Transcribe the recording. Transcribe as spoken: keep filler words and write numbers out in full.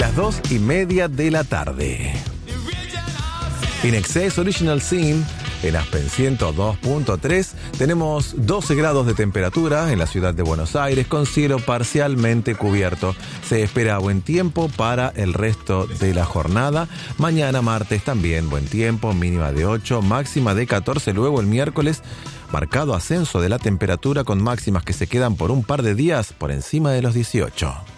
las dos y media de la tarde. In Excess Original Sin, en Aspen ciento dos punto tres, tenemos doce grados de temperatura en la ciudad de Buenos Aires, con cielo parcialmente cubierto. Se espera buen tiempo para el resto de la jornada. Mañana martes también buen tiempo, mínima de ocho, máxima de catorce. Luego el miércoles, marcado ascenso de la temperatura con máximas que se quedan por un par de días por encima de los dieciocho.